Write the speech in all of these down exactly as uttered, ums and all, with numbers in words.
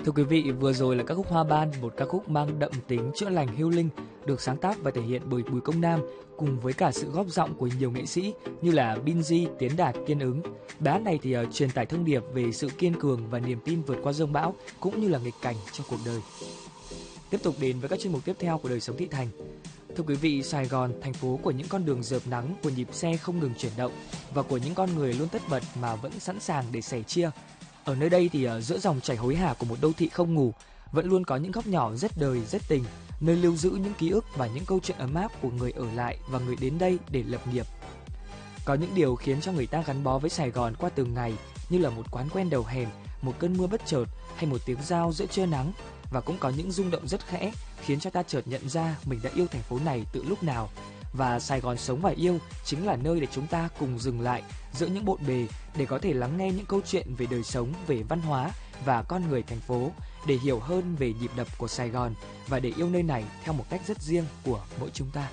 Thưa quý vị, vừa rồi là ca khúc Hoa Ban, một ca khúc mang đậm tính chữa lành healing, được sáng tác và thể hiện bởi Bùi Công Nam cùng với cả sự góp giọng của nhiều nghệ sĩ như là Binz, Tiến Đạt, Kiên Ứng. Bài hát này thì uh, truyền tải thông điệp về sự kiên cường và niềm tin vượt qua dông bão cũng như là nghịch cảnh trong cuộc đời. Tiếp tục đến với các chuyên mục tiếp theo của đời sống thị thành. Thưa quý vị, Sài Gòn, thành phố của những con đường rợp nắng, của nhịp xe không ngừng chuyển động và của những con người luôn tất bật mà vẫn sẵn sàng để sẻ chia. Ở nơi đây thì uh, giữa dòng chảy hối hả của một đô thị không ngủ, vẫn luôn có những góc nhỏ rất đời, rất tình, nơi lưu giữ những ký ức và những câu chuyện ấm áp của người ở lại và người đến đây để lập nghiệp. Có những điều khiến cho người ta gắn bó với Sài Gòn qua từng ngày, như là một quán quen đầu hẻm, một cơn mưa bất chợt hay một tiếng rao giữa trưa nắng. Và cũng có những rung động rất khẽ khiến cho ta chợt nhận ra mình đã yêu thành phố này từ lúc nào. Và Sài Gòn sống và yêu chính là nơi để chúng ta cùng dừng lại giữa những bộn bề để có thể lắng nghe những câu chuyện về đời sống, về văn hóa và con người thành phố, để hiểu hơn về nhịp đập của Sài Gòn và để yêu nơi này theo một cách rất riêng của mỗi chúng ta.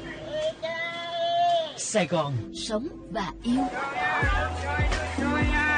Sài Gòn sống và yêu.